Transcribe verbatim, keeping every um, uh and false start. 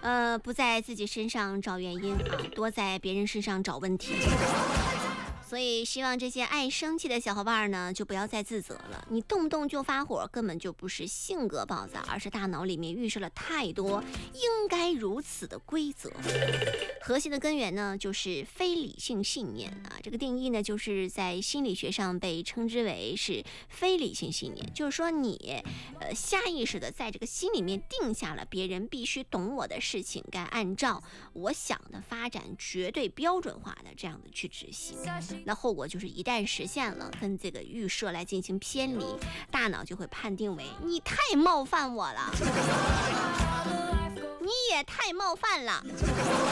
呃，不在自己身上找原因啊，多在别人身上找问题。所以希望这些爱生气的小伙伴呢，就不要再自责了。你动不动就发火，根本就不是性格暴躁，而是大脑里面预设了太多应该如此的规则。核心的根源呢，就是非理性信念啊。这个定义呢，就是在心理学上被称之为是非理性信念，就是说你呃下意识的在这个心里面定下了别人必须懂我的事情，该按照我想的发展绝对标准化的这样的去执行。那后果就是一旦实现了，跟这个预设来进行偏离，大脑就会判定为你太冒犯我了，你也太冒犯了。